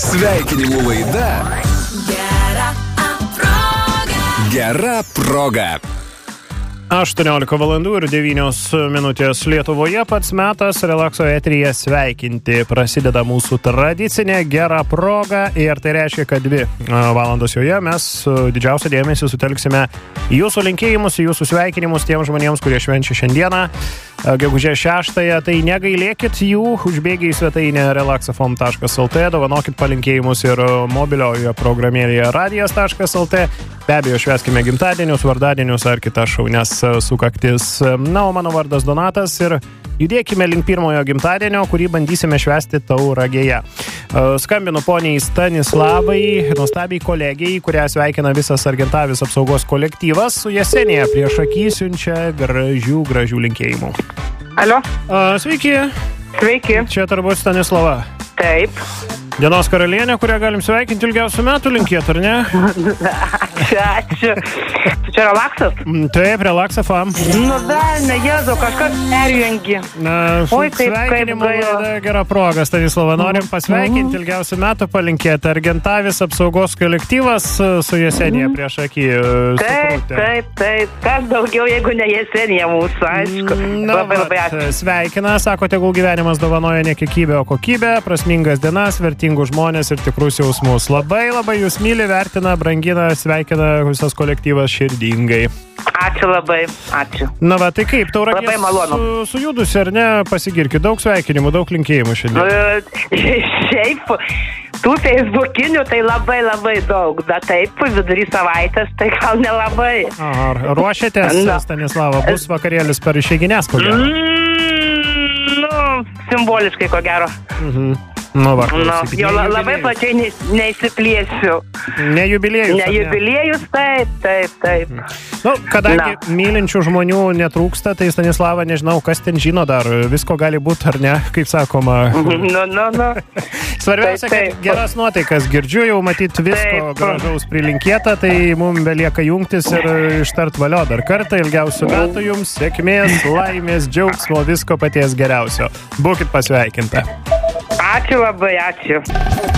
Sveikinimų laida Gera proga. 18 valandų ir 9 minutės Lietuvoje pats metas relakso eteryje sveikinti. Prasideda mūsų tradicinė gera proga ir tai reiškia, kad 2 valandos joje mes didžiausią dėmesį sutelksime į jūsų linkėjimus, į jūsų sveikinimus tiems žmonėms, kurie švenčia šiandieną, gegužės 6-ąją. Tai negailėkit jų, užbėgiai į svetainę relaxafm.lt, dovanokit palinkėjimus ir mobilioje programėlėje radijas.lt. Be abejo, švęskime gimtadienius, vardadienius ar kitas šaunias sukaktis. Na, o mano vardas Donatas ir judėkime link pirmojo gimtadienio, kurį bandysime švęsti Tauragėje. Skambinu poniai Stanislavai, nuostabiai kolegijai, kurią sveikina visas Argentavis apsaugos kolektyvas. Su Jesenėje prieš akį siunčia gražių linkėjimų. Alio. Sveiki. Sveiki. Čia turbūt Stanislava. Taip. Dienos karalienė, kurią galim sveikinti ilgiausių metų linkėt, ar ne? Ačiū. Čia relaksas? Taip, relaxafam. Velne, Jėzau, kažkas perjungi. Oi, taip, sveikinimų laida Gera proga, Stanislava. Norim pasveikinti ilgiausių metų palinkėti. Argentavis apsaugos kolektyvas su Jesenėje prieš akį. Taip. Kas daugiau, jeigu ne Jesenėje mūsų, aišku. Labai ačiū. Sveikina, sako, tegul gyvenimas dovanoja ne kiekybę, o kokybę, prasmingas dienas, vertingus žmonės ir tikrus jausmus. Labai jūs myli, vertina, brangina, sveikina visas kolektyvas širdingai. Ačiū labai, ačiū. Na va, tai kaip, Tauragės sujudusi, ar ne? Pasigirkit, daug sveikinimų, daug linkėjimų šiandien. Šiaip, tų feisbukinių tai labai daug, bet taip, vidury savaitės tai gal nelabai. Ar ruošiatės, Stanislava, bus vakarėlis per išeigines, ko gero? Simboliškai, ko gero. Jo labai plačiai neįsiplėsiu. Ne jubiliejus. Ne jubiliejus, taip. Kadangi mylinčių žmonių netrūksta, tai Stanislava, nežinau, kas ten žino dar, visko gali būti, ar ne, kaip sakoma. Svarbiausia, kad geras nuotaikas girdžiu, jau matyt visko gražaus prilinkėta, tai mums belieka jungtis ir ištart valio dar kartą, ilgiausių metų jums, sėkmės, laimės, džiaugsmo, visko paties geriausio. Būkit pasveikinta. Ačiū labai, ačiū.